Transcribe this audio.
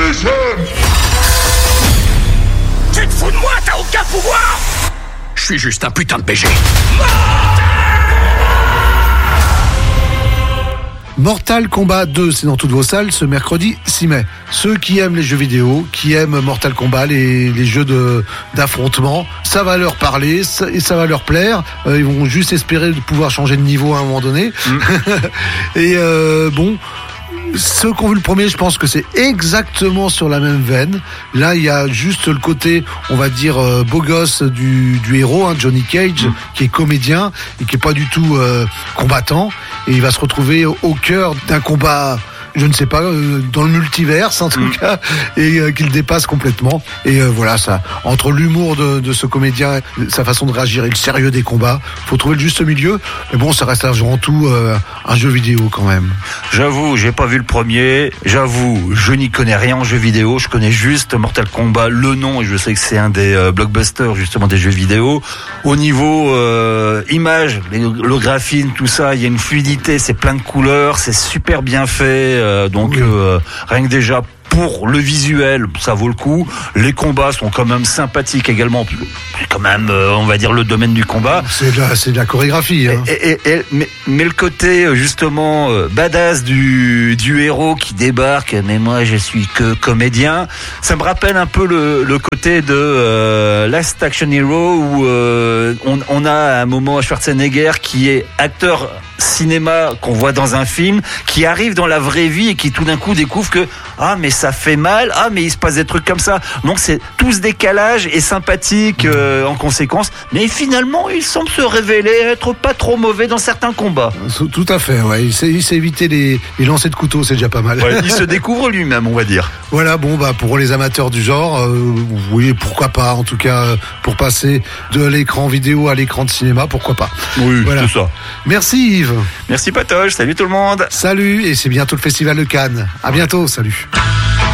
Tu te fous de moi, t'as aucun pouvoir. Je suis juste un putain de BG. Mortal Kombat 2, c'est dans toutes vos salles ce mercredi 6 mai. Ceux qui aiment les jeux vidéo, qui aiment Mortal Kombat, les jeux d'affrontement, ça va leur parler et ça va leur plaire. Ils vont juste espérer de pouvoir changer de niveau à un moment donné. Et bon... Ceux qui ont vu le premier, je pense que c'est exactement sur la même veine. Là, il y a juste le côté, on va dire, beau gosse du héros, hein, Johnny Cage, qui est comédien et qui est pas du tout combattant. Et il va se retrouver au cœur d'un combat, je ne sais pas, dans le multiverse en tout cas, et qu'il dépasse complètement. Et voilà, ça, entre l'humour de ce comédien, sa façon de réagir et le sérieux des combats, faut trouver le juste milieu. Mais bon, ça reste avant tout un jeu vidéo quand même. J'avoue, j'ai pas vu le premier. J'avoue, je n'y connais rien en jeux vidéo. Je connais juste Mortal Kombat, le nom, et je sais que c'est un des blockbusters justement des jeux vidéo. Au niveau image, le graphisme, tout ça, il y a une fluidité, c'est plein de couleurs, c'est super bien fait. Donc rien que déjà pour le visuel, ça vaut le coup. Les combats sont quand même sympathiques également. C'est quand même, on va dire, le domaine du combat. C'est de la chorégraphie. Hein. Mais le côté, justement, badass du héros qui débarque, mais moi, je suis que comédien. Ça me rappelle un peu le côté de Last Action Hero où on a à un moment Schwarzenegger qui est acteur cinéma qu'on voit dans un film, qui arrive dans la vraie vie et qui tout d'un coup découvre que mais ça fait mal, mais il se passe des trucs comme ça. Donc c'est tout ce décalage est sympathique en conséquence, mais finalement il semble se révéler être pas trop mauvais dans certains combats. Tout à fait, ouais. Il sait éviter les lancers de couteau, c'est déjà pas mal. Ouais, il se découvre lui-même, on va dire. Voilà, bon pour les amateurs du genre, oui, pourquoi pas, en tout cas pour passer de l'écran vidéo à l'écran de cinéma, pourquoi pas. Oui, voilà. C'est ça. Merci Yves. Merci Patoche, salut tout le monde. Salut, et c'est bientôt le Festival de Cannes. À bientôt, salut.